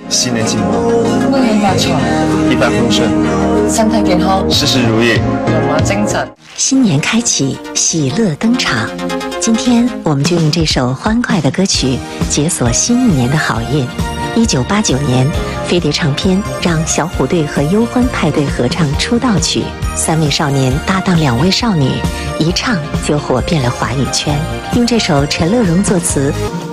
新年进步， 恭喜發財， 一帆風順， 身體健康， 事事如意， 人馬精神。 新年開啟，喜樂登場。今天我們就用這首歡快的歌曲解鎖新一年的好運。1989年，飛碟唱片讓小虎隊和憂歡派對合唱出道曲《三位少年搭檔兩位少女》，一唱就火遍了華語圈。用這首陳樂融作詞。